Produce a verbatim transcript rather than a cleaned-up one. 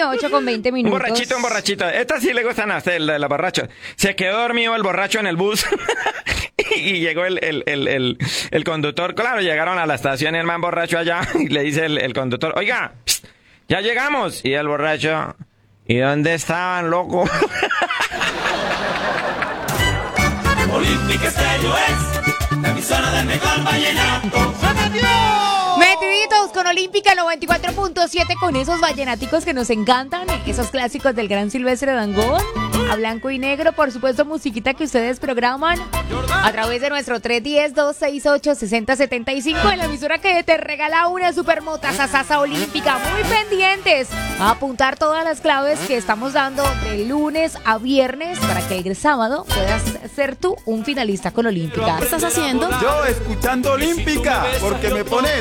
ocho con veinte Un minutos. borrachito, un borrachito. Estas sí le gustan a usted, la, la borracho. Se quedó dormido el borracho en el bus. Y llegó el, el, el, el, el conductor. Claro, llegaron a la estación y el man borracho allá. Y le dice el, el conductor, oiga, pst, ya llegamos. Y el borracho, ¿y dónde estaban, loco? Olímpica Estéreo es la emisora del mejor vallenato. Metiditos con Olímpica noventa y cuatro punto siete, con esos vallenaticos que nos encantan, esos clásicos del gran Silvestre Dangond, a blanco y negro, por supuesto, musiquita que ustedes programan a través de nuestro tres uno cero, dos seis ocho, seis cero siete cinco, en la emisora que te regala una supermota Sasasa Olímpica. Muy pendientes a apuntar todas las claves que estamos dando de lunes a viernes para que el sábado puedas ser tú un finalista con Olímpica. ¿Qué estás haciendo? Yo escuchando Olímpica, porque me pone